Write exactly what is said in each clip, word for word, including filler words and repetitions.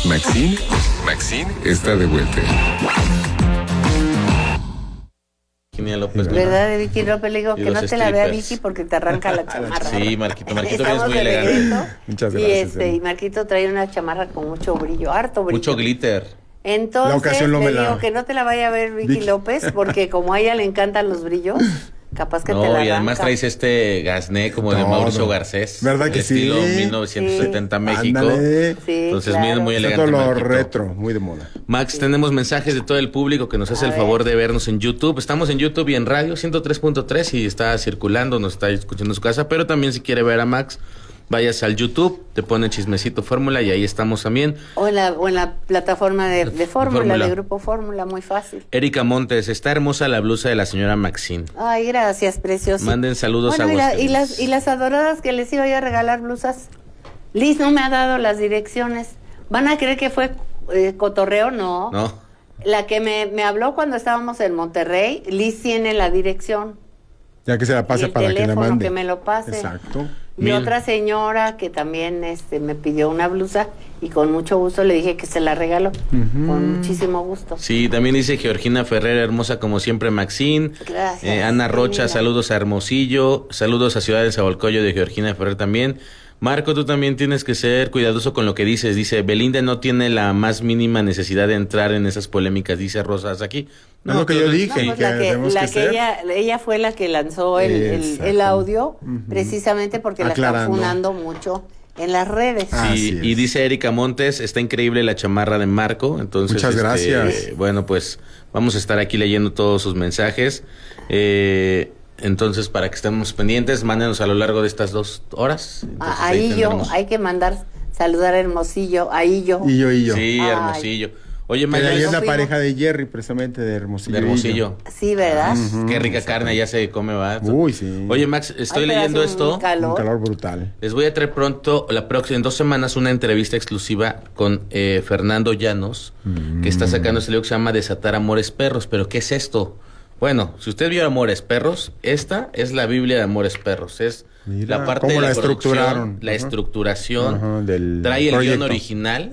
Maxine, Maxine está de vuelta. Virginia López, ¿verdad? De Vicky López, le digo y que no te strippers. la vea Vicky porque te arranca la chamarra. Sí, Marquito, Marquito es Estamos muy de elegante. regreso, Muchas y gracias, este, eh. y Marquito trae una chamarra con mucho brillo, harto brillo. Mucho glitter. Entonces, La ocasión no le me la- digo que no te la vaya a ver Vicky, Vicky. López, porque como a ella le encantan los brillos, capaz que te la No, y arranca. además traes este gasné como de Todo. Mauricio Garcés. ¿Verdad que sí? estilo mil novecientos setenta México. Ándale. Sí, Entonces, claro. miren, muy Está elegante. todo lo Marquito. retro, muy de moda. Max, tenemos mensajes de todo el público que nos hace A el ver. favor de vernos en YouTube. Estamos en YouTube y en radio ciento tres punto tres y está circulando, nos está escuchando en su casa. Pero también si quiere ver a Max, vayas al YouTube, te pone Chismecito Fórmula y ahí estamos también. O en la, o en la plataforma de, de Fórmula, Fórmula. de Grupo Fórmula, muy fácil. Erika Montes, está hermosa la blusa de la señora Maxine. Ay, gracias, precioso. Manden saludos bueno, a y, la- y Aguascalientes. las y las adoradas que les iba yo a regalar blusas. Liz no me ha dado las direcciones. ¿Van a creer que fue eh, cotorreo? No. ¿No? La que me, me habló cuando estábamos en Monterrey, Liz tiene la dirección. Ya que se la Y pase el para que la teléfono mande. que me lo pase. Exacto. Y Mil. otra señora que también este me pidió una blusa y con mucho gusto le dije que se la regaló. Ujú. Con muchísimo gusto. Sí, también dice Georgina Ferrer, hermosa como siempre, Maxine. Gracias. Eh, Ana qué Rocha, linda. saludos a Hermosillo. Saludos a Ciudad de Zabolcoyo de Georgina Ferrer también. Marco, tú también tienes que ser cuidadoso con lo que dices. Dice, Belinda no tiene la más mínima necesidad de entrar en esas polémicas, dice Rosas aquí. Es lo que yo pero- dije. No, pues que la que, tenemos la que que ser. ella, ella fue la que lanzó el, el, Exacto. el audio, Ujú. precisamente porque la están Aclarando. funando mucho en las redes. Ah, Así Sí, es. y dice Erika Montes, está increíble la chamarra de Marco. Entonces, Muchas este, gracias. bueno, pues vamos a estar aquí leyendo todos sus mensajes. Eh, entonces, para que estemos pendientes, mándenos a lo largo de estas dos horas. Entonces, Ah, ahí yo, tendremos- hay que mandar saludar a Hermosillo, ahí yo. Y yo, y yo. Sí, Ay. Hermosillo. Oye, Que Maya, ahí es no la fuimos. pareja de Jerry, precisamente de Hermosillo. de Hermosillo. Sí, ¿verdad? Ujú. Qué rica carne, ya se come, ¿va? Uy, sí. Oye, Max, estoy Ay, pero leyendo hace un esto. Un calor. calor brutal. Les voy a traer pronto, la próxima, en dos semanas, una entrevista exclusiva con eh, Fernando Llanos, que está sacando este libro que se llama Desatar Amores Perros. ¿Pero qué es esto? Bueno, si usted vio Amores Perros, esta es la Biblia de Amores Perros. Es Mira, la parte cómo de la, la producción, estructuraron. la Ajá. estructuración. Ajá, del trae el guión proyecto. original,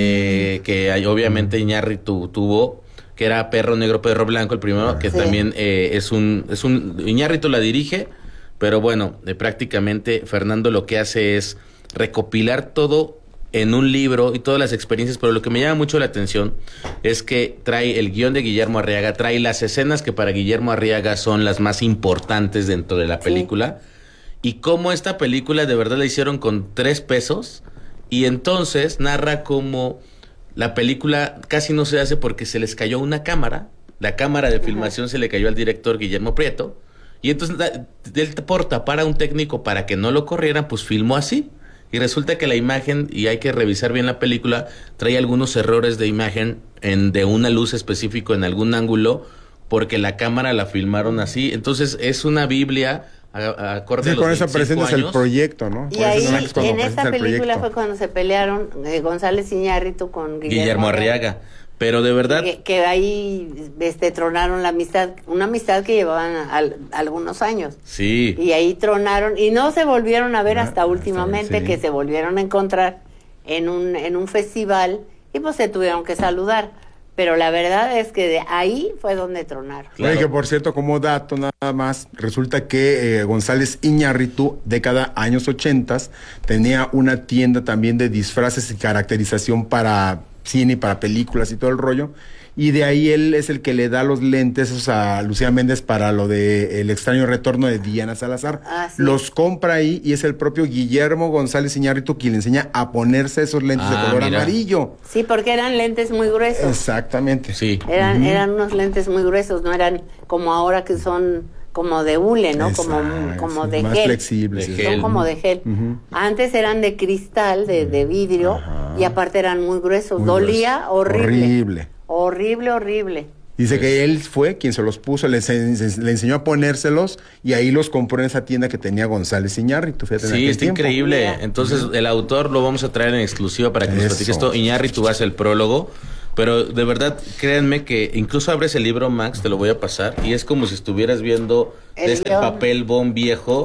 eh, que hay- obviamente Iñárritu tuvo, que era Perro Negro, Perro Blanco, el primero, que Sí. también eh, es un... es un Iñárritu la dirige, pero bueno, eh, prácticamente Fernando lo que hace es recopilar todo en un libro y todas las experiencias, pero lo que me llama mucho la atención es que trae el guión de Guillermo Arriaga, trae las escenas que para Guillermo Arriaga son las más importantes dentro de la Sí. película, y cómo esta película de verdad la hicieron con tres pesos, y entonces narra cómo la película casi no se hace porque se les cayó una cámara, la cámara de filmación se le cayó al director Guillermo Prieto, y entonces da- él por tapar a un técnico para que no lo corrieran, pues filmó así. Y resulta que la imagen, y hay que revisar bien la película, trae algunos errores de imagen en de una luz específico en algún ángulo, porque la cámara la filmaron así. Entonces es una Biblia a, a acorde Sí, a los con eso veinticinco presentas el años. proyecto, ¿no? Y Con ahí, eso es cuando en presentas esta el película proyecto. fue cuando se pelearon eh, González Iñárritu con Guillermo, Guillermo Arriaga. Pero de verdad, Que, que ahí este, tronaron la amistad, una amistad que llevaban al- algunos años. sí. Y ahí tronaron y no se volvieron a ver Ah, hasta hasta- últimamente sí. que se volvieron a encontrar en un, en un festival y pues se tuvieron que saludar. Pero la verdad es que de ahí fue donde tronaron. Claro. Oye, que por cierto, como dato nada más, resulta que eh, González Iñárritu, década años ochentas, tenía una tienda también de disfraces y caracterización para cine y para películas y todo el rollo. Y de ahí él es el que le da los lentes esos a Lucía Méndez para lo de El extraño retorno de Diana Salazar. Ah, sí. Los compra ahí y es el propio Guillermo González Iñárritu quien le enseña a ponerse esos lentes Ah, de color mira. amarillo. Sí, porque eran lentes muy gruesos. Exactamente. Sí. Eran, eran unos lentes muy gruesos, no eran como ahora que son como de hule, ¿no? Como, Exacto, como sí, de más gel. flexibles. De sí. gel. Son como de gel. Ujú. Antes eran de cristal, de, de vidrio, Ajá. y aparte eran muy gruesos. Muy Dolía grueso. horrible. Horrible. Horrible, horrible. Dice Pues- que él fue quien se los puso, le, ense- le enseñó a ponérselos y ahí los compró en esa tienda que tenía González Iñárritu. Fíjate, en Sí, aquel está tiempo. increíble. Mira. Entonces, el autor lo vamos a traer en exclusiva para que nos Eso. platique esto. Iñárritu hace el prólogo. Pero de verdad, créanme que incluso abres el libro, Max, te lo voy a pasar, y es como si estuvieras viendo El de este guión. papel bond viejo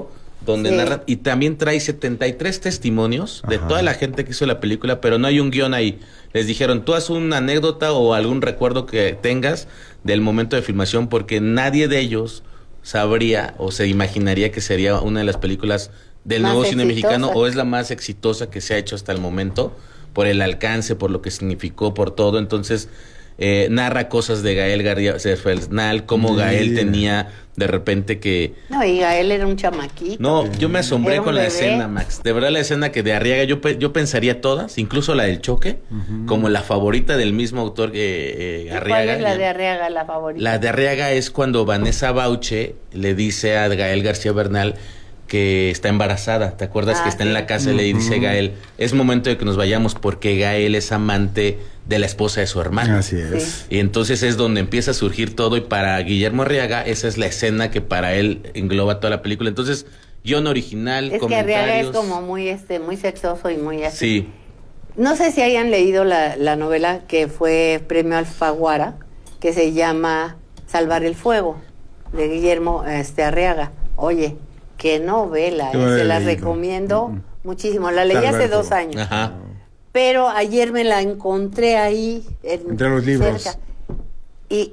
donde Sí. narra, y también trae setenta y tres testimonios de Ajá. toda la gente que hizo la película, pero no hay un guión ahí. Les dijeron, tú haz una anécdota o algún recuerdo que tengas del momento de filmación, porque nadie de ellos sabría o se imaginaría que sería una de las películas del Más nuevo cine exitosa. mexicano, o es la más exitosa que se ha hecho hasta el momento, por el alcance, por lo que significó, por todo. Entonces, eh, narra cosas de Gael García Bernal, cómo Mira. Gael tenía de repente que... No, y Gael era un chamaquito. No, yo me asombré Era un con la bebé. escena, Max. De verdad, la escena que de Arriaga, yo, pe- yo pensaría todas, incluso la del choque, como la favorita del mismo autor que eh, ¿Y Arriaga. ¿Cuál es la de Arriaga, la favorita? La de Arriaga es cuando Vanessa Bauche le dice a Gael García Bernal que está embarazada. ¿Te acuerdas Ah, que está sí. en la casa y le dice Gael, es momento de que nos vayamos porque Gael es amante de la esposa de su hermano? Así es. Y entonces es donde empieza a surgir todo, y para Guillermo Arriaga esa es la escena que para él engloba toda la película. Entonces, guión original, Es que Arriaga es comentarios. como muy, este, muy sexoso y muy así. Sí, No sé si hayan leído la, la novela que fue premio Alfaguara, que se llama Salvar el Fuego, de Guillermo este, Arriaga. Oye, qué novela, Yo eh, no la se he la leído. recomiendo Mm. muchísimo. La leí Salvar hace el dos Fuego. años, ajá. pero ayer me la encontré ahí. en- Entre los libros. cerca. Y,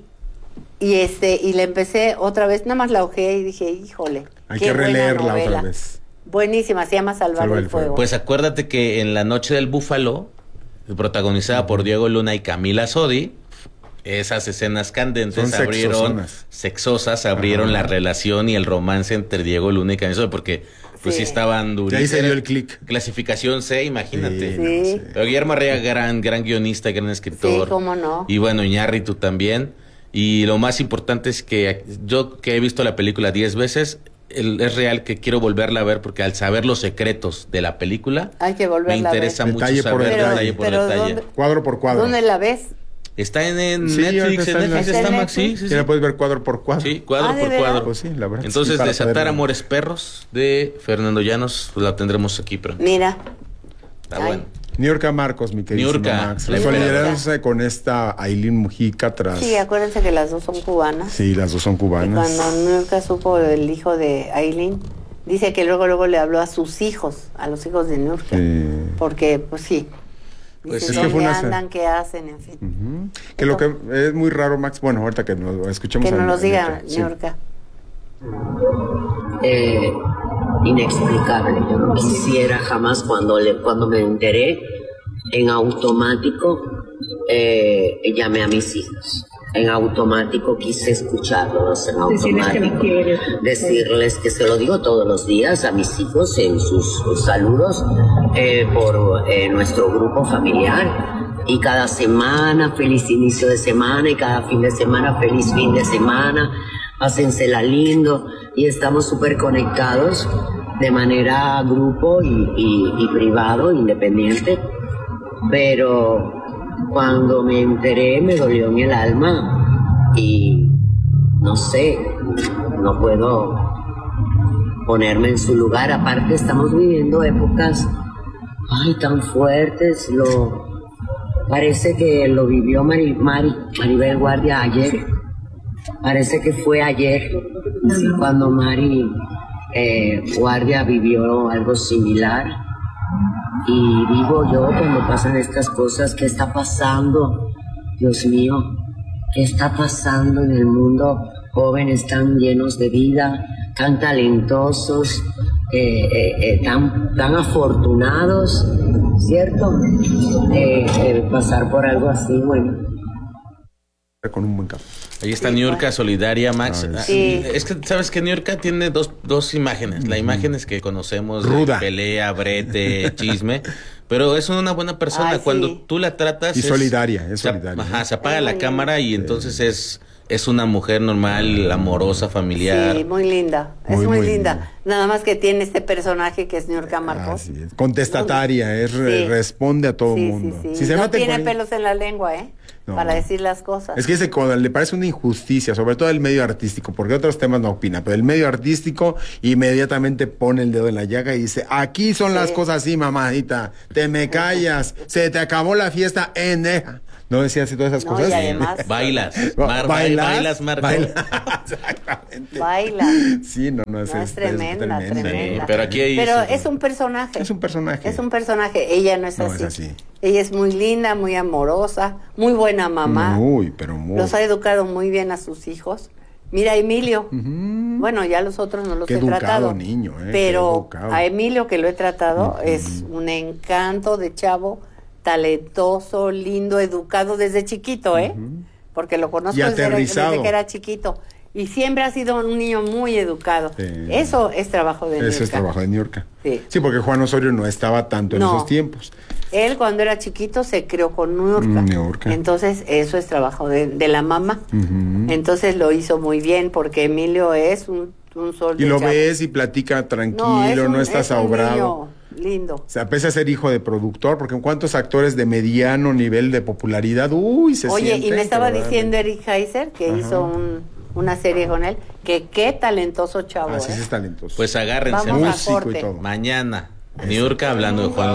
y, este, y la empecé otra vez, nada más la ojeé y dije, híjole, Hay qué que buena releerla novela. otra vez. Buenísima, se llama Salvar, Salvar el el Fuego. Fuego. Pues acuérdate que en La Noche del Búfalo, protagonizada por Diego Luna y Camila Sodi, esas escenas candentes Son abrieron, sexosonas. sexosas, abrieron Ajá. la relación y el romance entre Diego Luna y Camila Sodi, porque pues sí, Sí. estaban Y ahí se durísimos. dio el clic. Clasificación C, imagínate. Sí, Sí. no sé. Pero Guillermo Arriaga, gran, gran guionista, gran escritor. Sí, cómo no. Y bueno, Iñárritu también. Y lo más importante es que yo, que he visto la película diez veces, el- es real que quiero volverla a ver, porque al saber los secretos de la película, Hay que me volverla a ver. interesa mucho Detalle por saber detalle. detalle por Pero detalle. ¿dónde- Cuadro por cuadro. ¿Dónde la ves? Está en, en Sí, ahorita Netflix, está en en Netflix la- está ¿Está en Max, sí, Netflix? sí, Que sí. la puedes ver cuadro por cuadro. Sí, cuadro Ah, ¿de por veras? cuadro. Pues sí, la verdad. Entonces, sí, para Desatar poderla. Amores Perros de Fernando Llanos, pues la tendremos aquí pronto. Mira. Está Ay. bueno. Niurka Marcos, mi querido Niurka, Max. la Solidarándose con esta Ailín Mujica tras... Sí, acuérdense que las dos son cubanas. Sí, las dos son Y cubanas. cuando Nurka supo del hijo de Aileen, dice que luego luego le habló a sus hijos, a los hijos de Nurka. Sí. Porque, pues sí. Pues Dice, es que ¿dónde fue una- andan? ¿Qué hacen? En fin. Ujú. Que lo que es muy raro, Max, bueno, ahorita que nos escuchemos... Que a- nos los a diga Niurka. Sí. Nurka. eh, inexplicable. Yo no quisiera jamás, cuando, le, cuando me enteré, en automático eh, llamé a mis hijos. En automático quise escucharlos, en automático. Decirles que se lo digo todos los días a mis hijos en sus, sus saludos eh, por eh, nuestro grupo familiar. Y cada semana, feliz inicio de semana, y cada fin de semana, feliz fin de semana. Pásensela lindo. Y estamos súper conectados de manera grupo y, y, y privado, independiente. Pero cuando me enteré me dolió en el alma y no sé, no puedo ponerme en su lugar. Aparte estamos viviendo épocas ay tan fuertes. Lo parece que lo vivió Mari, Mari, Maribel Guardia ayer. Parece que fue ayer cuando Mari eh, Guardia vivió algo similar. Y digo yo, cuando pasan estas cosas, ¿qué está pasando? Dios mío, ¿qué está pasando en el mundo? Jóvenes tan llenos de vida, tan talentosos, eh, eh, eh, tan, tan afortunados, ¿cierto? Eh, eh, pasar por algo así, bueno. Con un buen café. Ahí está Sí, Niurka bueno. Solidaria, Max. Ay, Ah, sí. Es que, ¿sabes que Niurka tiene dos, dos imágenes. La imagen es que conocemos de Ruda. pelea, brete, chisme. Pero es una buena persona. Ay, Cuando sí. tú la tratas... Y es- solidaria, es se ap- solidaria, Ajá, ¿no? se apaga Es la muy cámara y entonces es, es una mujer normal, amorosa, familiar. Sí, muy linda. Es Muy, muy, muy linda. linda. Nada más que tiene este personaje que es Nurka Marcos. Así es. Contestataria, es, re- Sí. responde a todo el Sí, mundo. sí, sí. Si se no mete tiene con él- pelos en la lengua, ¿eh? No. Para decir las cosas. Es que ese, cuando le parece una injusticia, sobre todo el medio artístico, porque otros temas no opina, pero el medio artístico inmediatamente pone el dedo en la llaga y dice, aquí son Sí. las cosas así, mamadita, te me callas, se te acabó la fiesta en... No decía así todas esas No, cosas. y además Bailas. Ba- Mar- ¿Bailas? Bailas, Marco. Baila- Exactamente. baila. Sí, no, no, es, No, es es- tremenda, es tremenda. Sí, pero aquí hay- Pero es un personaje. Es un personaje. Es un personaje. Ella no es No, así. es así. Ella es muy linda, muy amorosa, muy buena mamá. Muy, pero muy. Los ha educado muy bien a sus hijos. Mira, Emilio. Ujú. Bueno, ya los otros no los Qué he educado tratado. niño, eh, qué Pero educado. a Emilio, que lo he tratado, es un encanto de chavo, talentoso, lindo, educado desde chiquito, ¿eh? Porque lo conozco Y desde, aterrizado. desde que era chiquito. Y siempre ha sido un niño muy educado. Sí. Eso es trabajo de Eso es Niurka. trabajo de Niurka. Sí. Sí, porque Juan Osorio no estaba tanto en No. esos tiempos. Él cuando era chiquito se crió con Niurka. Mm, Niurka. Entonces eso es trabajo de, de la mamá. Ujú. Entonces lo hizo muy bien porque Emilio es un, un sol Y de lo chavo. ves y platica tranquilo, no, un- estás es un ahogado. niño lindo. O sea, pese a ser hijo de productor, porque en cuántos actores de mediano nivel de popularidad, uy, se Oye, sienten, y me estaba pero diciendo realmente- Eric Heiser, que Ajá. hizo un, una serie con él, que qué talentoso chavo, Así ¿eh? es talentoso. Pues agárrense. Vamos a músico y corte. todo. Mañana, Niurka hablando de Juan